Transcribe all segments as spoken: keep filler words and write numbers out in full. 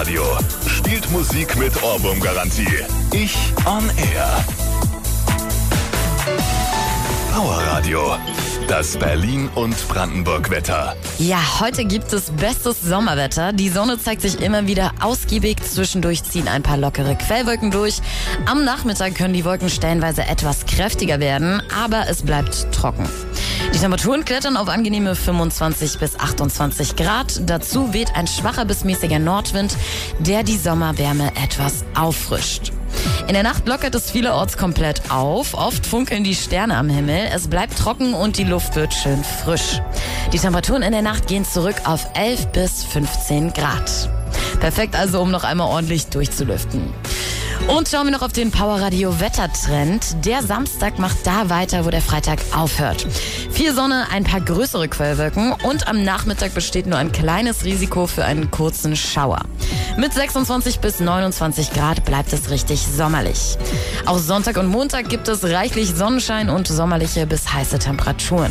Radio. Spielt Musik mit Ohrwurm-Garantie. Ich on Air. Power Radio. Das Berlin- und Brandenburg-Wetter. Ja, heute gibt es bestes Sommerwetter. Die Sonne zeigt sich immer wieder ausgiebig. Zwischendurch ziehen ein paar lockere Quellwolken durch. Am Nachmittag können die Wolken stellenweise etwas kräftiger werden, aber es bleibt trocken. Die Temperaturen klettern auf angenehme fünfundzwanzig bis achtundzwanzig Grad. Dazu weht ein schwacher bis mäßiger Nordwind, der die Sommerwärme etwas auffrischt. In der Nacht lockert es vielerorts komplett auf. Oft funkeln die Sterne am Himmel. Es bleibt trocken und die Luft wird schön frisch. Die Temperaturen in der Nacht gehen zurück auf elf bis fünfzehn Grad. Perfekt also, um noch einmal ordentlich durchzulüften. Und schauen wir noch auf den Power Radio Wettertrend. Der Samstag macht da weiter, wo der Freitag aufhört. Viel Sonne, ein paar größere Quellwolken und am Nachmittag besteht nur ein kleines Risiko für einen kurzen Schauer. Mit sechsundzwanzig bis neunundzwanzig Grad bleibt es richtig sommerlich. Auch Sonntag und Montag gibt es reichlich Sonnenschein und sommerliche bis heiße Temperaturen.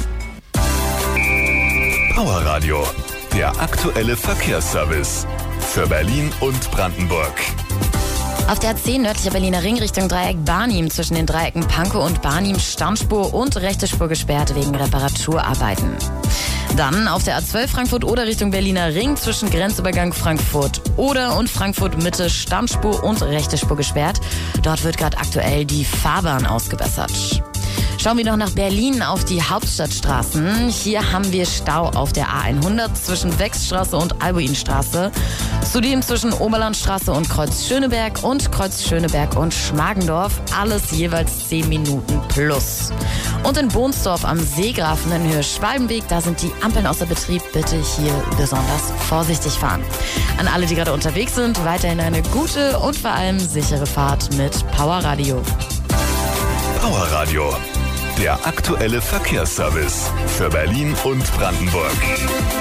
Power Radio, der aktuelle Verkehrsservice für Berlin und Brandenburg. Auf der A zehn nördlicher Berliner Ring Richtung Dreieck Barnim zwischen den Dreiecken Pankow und Barnim Standspur und rechte Spur gesperrt wegen Reparaturarbeiten. Dann auf der A zwölf Frankfurt-Oder Richtung Berliner Ring zwischen Grenzübergang Frankfurt-Oder und Frankfurt-Mitte Standspur und rechte Spur gesperrt. Dort wird gerade aktuell die Fahrbahn ausgebessert. Schauen wir noch nach Berlin auf die Hauptstadtstraßen. Hier haben wir Stau auf der A hundert zwischen Wechsstraße und Albuinstraße. Zudem zwischen Oberlandstraße und Kreuz Schöneberg und Kreuz Schöneberg und Schmargendorf. Alles jeweils zehn Minuten plus. Und in Bohnsdorf am Seegrafen in Höhe Schwalbenweg, da sind die Ampeln außer Betrieb. Bitte hier besonders vorsichtig fahren. An alle, die gerade unterwegs sind, weiterhin eine gute und vor allem sichere Fahrt mit Power Radio. Power Radio, der aktuelle Verkehrsservice für Berlin und Brandenburg.